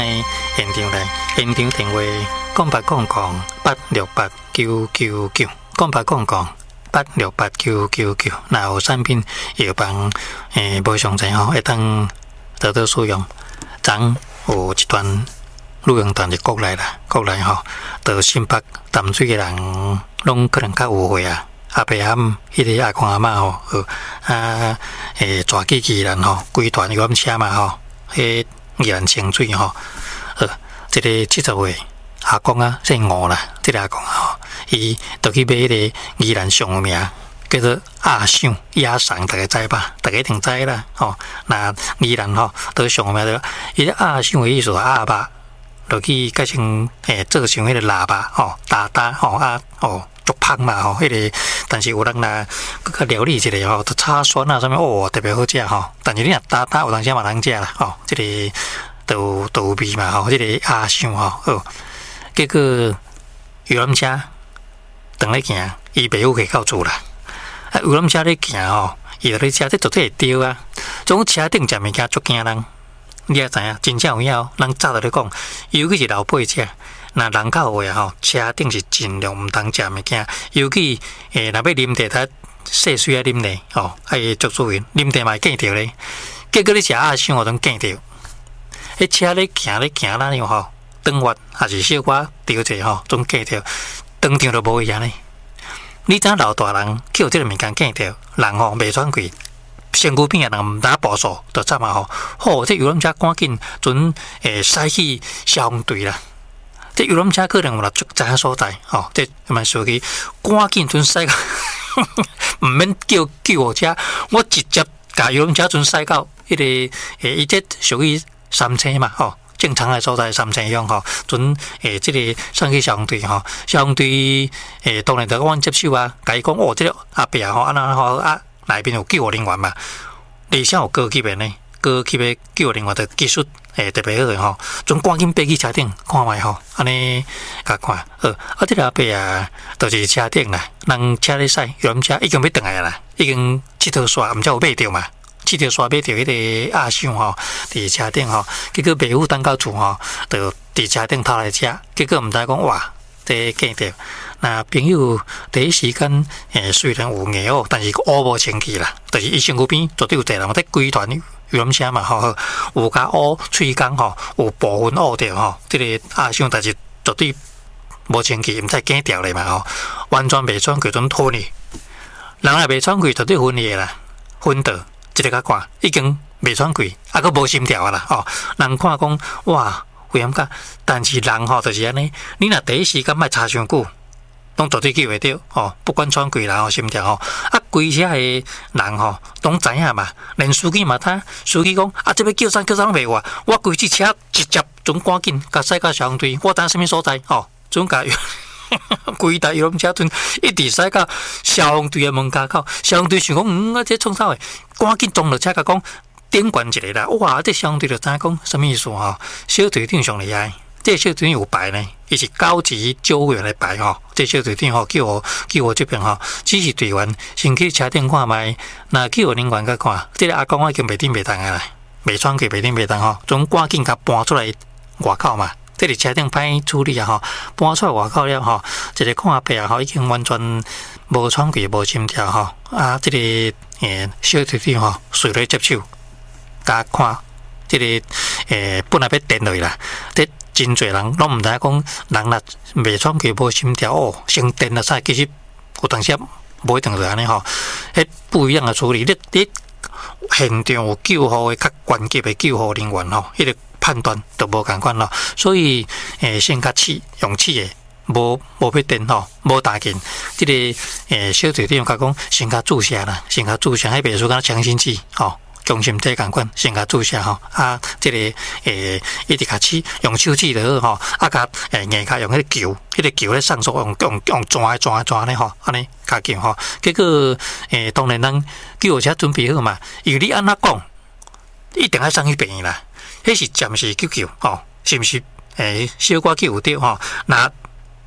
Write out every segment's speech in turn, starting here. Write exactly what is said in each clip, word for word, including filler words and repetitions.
现场来，现场电话空八空空八六八九九九，空八空空八六八九九九。那有产品药房诶无上济吼，会当得到使用。昨有一段录音段是国内啦，国内吼，到新北淡水嘅人，拢可能较有会啊。阿伯暗迄个阿公阿嬷吼，啊诶，抓机器人吼，规团游览车嘛吼，迄宜兰清水吼，呃，即、这个七十岁阿公啊，姓吴啦，即、这个阿公吼，伊就去买迄个宜兰上有名叫做鸭掌鸭肠，大家知吧？大家一定知啦，吼。那宜兰吼都上有名的，伊个鸭掌的意思鸭肉，落去改成诶做成迄个腊肉吼，打打吼啊哦。足香嘛吼，迄、那个，但是有人啦，佮佮料理一下吼，都炒酸啊，什么哦，特别好食吼。但是你若打打，有当时嘛人食啦吼，即、这个都都有味嘛吼，即、这个鸭掌吼，哦，结果游览车当咧行，伊袂有回到厝啦。啊，游览车咧行吼，伊就咧车，这绝对会丢啊。种车顶食物件足惊人，你也知影，真正有影，人早就咧讲，尤其是老辈者。那人较有诶吼，车顶是尽量毋通食物件，尤其诶，若要啉茶，他细水啊啉茶吼，爱足注意，啉茶嘛会见着咧。结果你食鸭掌，我拢见着。迄车咧行咧行咱样吼，长弯还是小可调者吼，总见着，当场就无伊安尼。你知老大人去有即个物件见着，人吼袂喘气。身躯边啊，人毋打步数，就惨啊吼！好，这游览车赶紧准诶驶去消防队啦。这游览车可能有啦，知影所在吼，这蛮属于赶紧准驶到，毋免叫救护车，我直接甲游览车准驶到迄个诶，伊这属于三层嘛吼，正常诶所在三层乡吼，准诶，这个送去消防队吼，消防队诶，当然就阮接手啊，甲伊讲哦，这个阿伯吼，安那吼啊，内边有救护人员嘛，而且有高级诶呢，高级诶救护人员的技术。诶，特别好诶吼，总赶紧爬去车顶看卖吼，安尼甲看，好，啊，这个阿伯啊，就是车顶啦，人车咧驶，游览车已经要转来啦，已经七条线，毋知有买着嘛？七条线买着迄个鸭掌吼，伫车顶吼，结果爸母等到厝吼，就伫车顶偷来食，结果毋知讲哇，这见着。那朋友第一时间诶，虽然有硬哦，但是乌无清气啦，就是伊身躯边绝对有侪人，伫规团游览车嘛吼，有甲乌喙干吼，有部分乌掉吼，即、这个鸭掌但是绝对无清气，毋使见掉咧嘛吼，完全袂喘气，准昏去。人若袂喘气，绝对昏去啦，昏倒，一个甲看，已经袂喘气，啊，佫无心跳啊啦吼，人看讲哇，危险甲，但是人吼就是安尼，你若第一时间莫查伤久。拢绝对救袂着吼，不管喘气啦吼，心跳吼，啊，规车诶人吼，拢知影嘛，连司机嘛知，司机讲啊，这要叫啥叫啥拢袂话，我规只车直接准赶紧甲驶到消防队，我知什么所在吼，准甲规台游览车阵一直驶到消防队诶门口口，消防队想讲，嗯啊，这创啥诶，赶紧撞落车甲讲顶悬一个啦，哇，这消防队就知影讲什么意思吼，小队长上厉害。这小队长有牌呢，伊是高级救护员的牌吼。这小队长吼，叫我叫我这边吼，只是队员先去车顶看卖，那救护人员甲看，这个阿公已经袂顶袂动啊啦，袂喘气袂顶袂动吼，总赶紧甲搬出来外口嘛。这里车顶歹处理啊吼，搬出来外口了吼，一个看阿伯啊吼，已经完全无喘气无心跳吼，啊，这个诶小队长吼，随来接手，甲看这个诶本来要电落啦，这。真侪人拢毋知讲，人若袂喘气、无心跳哦，先电了啥？其实有当时无一定是安尼吼，迄不一样的处理。你你现场有救护的较关键的救护人员吼，迄、那个判断都无共款咯。所以诶，先甲气用气的，无无要电吼，无打紧。即、这个诶小队长甲讲，先甲注射啦，先甲注射，迄袂输甲强心剂吼。中心体共款，先甲注射吼，啊，即、这个诶，一直甲试用手指就好吼，啊，甲诶硬卡用迄个球，迄、那个球咧上速用用用转转转咧吼，安尼加球吼。结果诶，当然咱救护车准备好嘛，因为你安怎讲，一定要送去病院啦。迄是暂时救救吼，是毋是？诶，小可救有着吼，那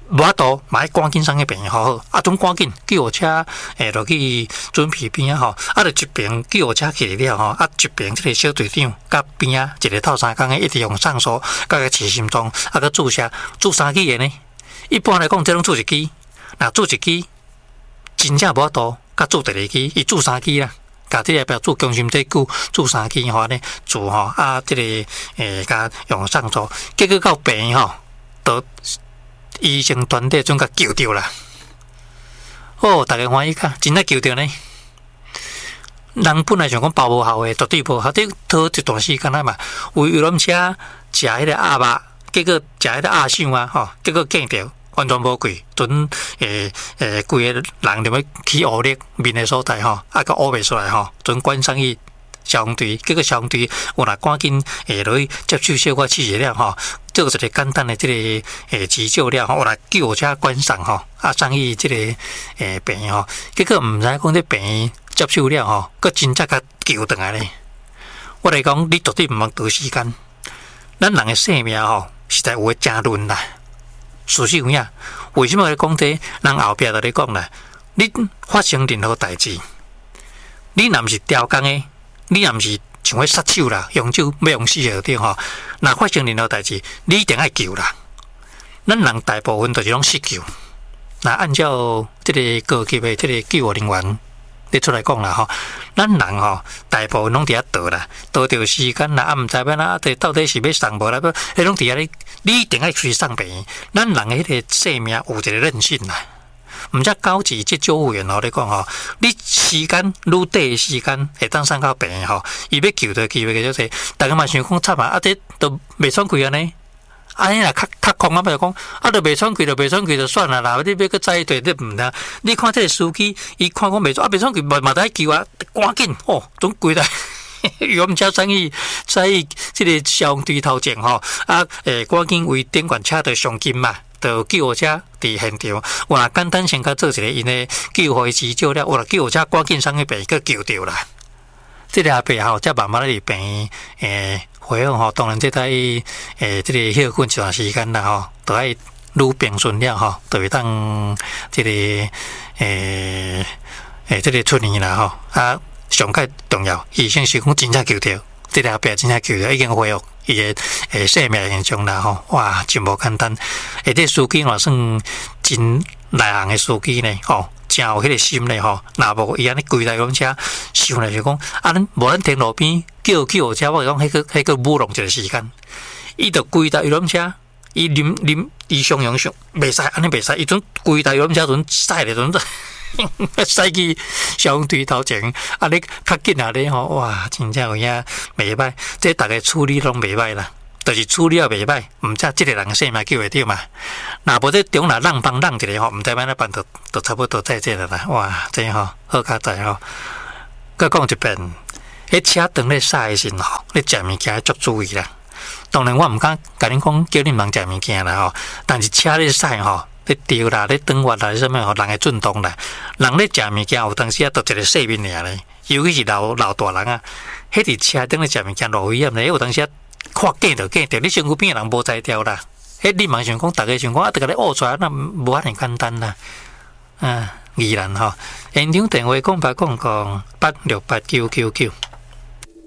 无法度，嘛赶紧送去病院好好，啊，总赶紧救护车诶落去准备边啊吼，啊，就一边救护车去了吼，啊，一边即个小队长甲边啊一个透三工诶，一直用上锁，甲个治心脏，啊，个注射注三支诶呢。一般来讲，即种注一支，若注一支真正无法度，甲注第二支，伊注三支啦。甲即个标注中心这久注三支吼呢，注吼啊，即、这个诶，甲用上锁，结果到病院吼，都。医生团队总甲救着啦！哦，大家欢喜卡，真正救着呢。人本来想讲包无效诶，绝对无效。你拖一段时间啊嘛，为游览车食迄个鸭肉，结果食迄个鸭掌啊，吼，结果见着完全无贵，准诶诶，规个人就要起乌力面诶所在吼，啊个乌袂出来吼，准关上去消防队，结果消防队有若赶紧诶落去接手小可试了吼。做一个简单的这个诶急救了吼，我来救护车关上吼，啊送去这个诶病院吼，结果毋知讲这病院接手了吼，佮真正甲救倒来咧。我来讲，你绝对毋通拖时间，咱人的性命吼，实在有诶真论啦。事实有影，为什么来讲这？人后壁就咧讲啦，你发生任何代志，你若毋是刁工诶，你若毋是。像迄杀手啦，用手要用死个对吼。若发生任何代志，你一定爱救啦。咱人大部分都是拢失救。那按照即个高级的即个救护人员咧出来讲啦吼，咱人吼大部分拢伫遐倒啦，倒着时间啦，啊毋知要哪，到底是要送无啦？迄拢伫遐咧，你一定爱去送病院。咱人的迄个生命有一个韧性啦。毋则高级即救护员吼，你讲吼，你时间愈短的时间会当送到病院吼，伊要救的机会个就是，大家嘛想讲惨啊，啊这都袂喘气安尼，安尼若较较空啊，不就讲啊，都袂喘气就袂喘气就算啦啦，你要搁再对你毋得，你看这个司机，伊看讲袂喘啊，袂喘气嘛嘛得救啊，赶紧哦，总规来。我们车生意在即个消防队头前吼，啊诶，赶紧为顶管车的上金嘛。就救护车伫现场，我若简单先甲做一个因的救护急救了，我若救护车赶紧送去病院，佮救着啦。即个阿伯吼，则慢慢咧病院诶恢复吼，当然即在诶即个休困一段时间啦吼，都爱愈平顺了吼，就会当即个诶诶即个出院啦吼。啊，上较重要，医生是讲真正救着，即个阿伯真正救着，已经恢复。伊个诶生命现象啦吼，哇，真无简单。诶，这司机嘛算真内行诶司机呢，吼，真有迄个心咧吼。若无伊安尼规台公车，想来就讲，啊，咱无咱停路边叫救护车，我讲迄个迄个舞弄一个时间。伊着规台游览车，伊啉啉伊上用上，袂使安尼袂使，伊阵规台游览车阵驶咧阵。驶去消防队头前，啊！你较紧啊！你吼，哇，真正有影袂歹，这大家处理拢袂歹啦，就是处理也袂歹，毋知即个人生命救会着嘛？若无这中若让帮让一个吼，毋知要哪办，就就差不多在这了啦。哇，真吼好佳哉吼！佮讲一遍，迄车当咧驶诶时吼，你食物件足注意啦。当然我毋敢甲恁讲叫恁茫食物件啦吼，但是车咧驶吼。咧吊啦，咧转弯啦，咧什么吼，人会震动啦。人咧食物件，有当时啊，都一个细面尔咧。尤其是老老大人啊，迄伫车顶咧食物件，落危险咧。有当时啊，看见就见着，你身躯边人无才调啦。迄你嘛想讲，大家想讲啊，得甲你学出来，那无遐尼简单啦。啊，宜兰吼，现场电话讲八讲讲八六八九九九。